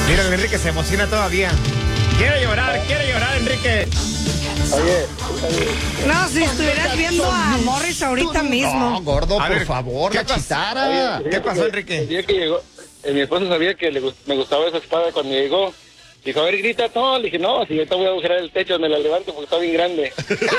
Mira, el Enrique se emociona todavía. Quiere llorar, Enrique. Oye. No, si estuvieras viendo a Morris ahorita mismo. No, gordo, A por ver, favor, ¿qué la chitara. ¿Qué pasó, Enrique? El día que llegó, mi esposa sabía que me gustaba esa espada cuando llegó. Dijo, a ver, grita, no. Le dije, no, si ahorita voy a agujerar el techo, me la levanto porque está bien grande.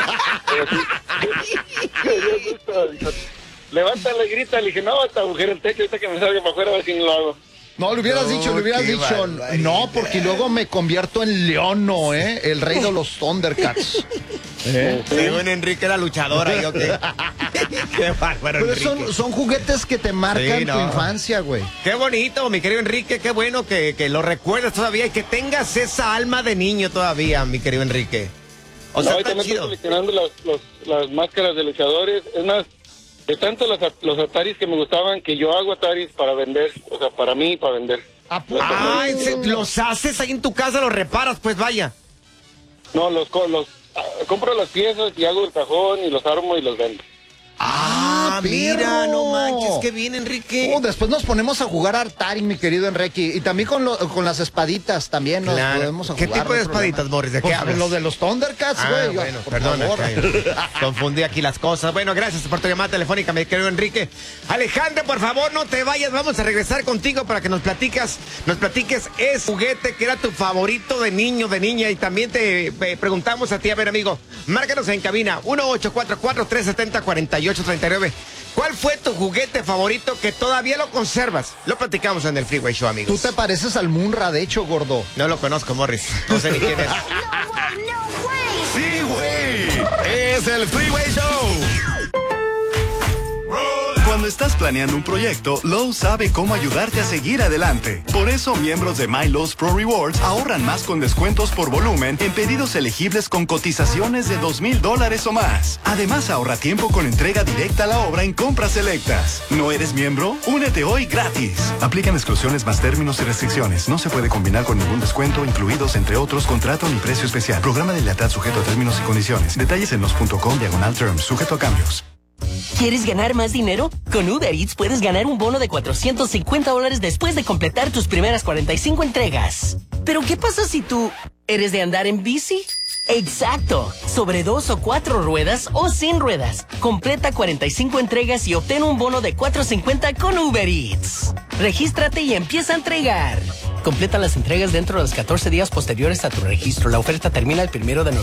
Dijo, levántala y grita. Le dije, no, hasta agujero el techo, ahorita que me salga para afuera a ver si no lo hago. No, le hubieras dicho, no, porque luego me convierto en Leono, el rey de los Thundercats. Sí, bueno, Enrique era luchadora, ¿yo qué? Qué bárbaro, Pero Enrique. son juguetes que te marcan Sí, tu no. infancia, güey. Qué bonito, mi querido Enrique, qué bueno que lo recuerdas todavía y que tengas esa alma de niño todavía, mi querido Enrique. O sea, no, está también estoy chido. coleccionando las máscaras de luchadores. Es más, de tanto los Ataris que me gustaban, que yo hago Ataris para vender. O sea, para mí, para vender. Los haces ahí en tu casa, los reparas, pues vaya. No, compro las piezas y hago el cajón y los armo y los vendo. Mira, perro. no manches, qué bien, Enrique. Después nos ponemos a jugar a Atari, mi querido Enrique. Y también con las espaditas también nos Claro. podemos a ¿Qué jugar. tipo de no hay problema. espaditas, Morris? ¿De qué hablas? Lo de los Thundercats, güey. Bueno, por perdona, favor. confundí aquí las cosas. Bueno, gracias por tu llamada telefónica, mi querido Enrique. Alejandro, por favor, no te vayas. Vamos a regresar contigo para que nos platiques ese juguete que era tu favorito de niño, de niña. Y también te preguntamos a ti, a ver, amigo, márcanos en cabina 1-844-370-4839. ¿Cuál fue tu juguete favorito que todavía lo conservas? Lo platicamos en el Freeway Show, amigos. Tú te pareces al Munra, de hecho, gordo. No lo conozco, Morris. No sé ni quién es. Sí, güey. Es el Freeway Show. Cuando estás planeando un proyecto, Lowe's sabe cómo ayudarte a seguir adelante. Por eso, miembros de My Lowe's Pro Rewards ahorran más con descuentos por volumen en pedidos elegibles con cotizaciones de $2,000 o más. Además, ahorra tiempo con entrega directa a la obra en compras selectas. ¿No eres miembro? Únete hoy gratis. Aplican exclusiones más términos y restricciones. No se puede combinar con ningún descuento, incluidos, entre otros, contrato ni precio especial. Programa de lealtad sujeto a términos y condiciones. Detalles en los.com/terms, sujeto a cambios. ¿Quieres ganar más dinero? Con Uber Eats puedes ganar un bono de $450 después de completar tus primeras 45 entregas. ¿Pero qué pasa si tú eres de andar en bici? ¡Exacto! Sobre 2 o 4 ruedas o sin ruedas. Completa 45 entregas y obtén un bono de $450 con Uber Eats. Regístrate y empieza a entregar. Completa las entregas dentro de los 14 días posteriores a tu registro. La oferta termina el 1 de noviembre.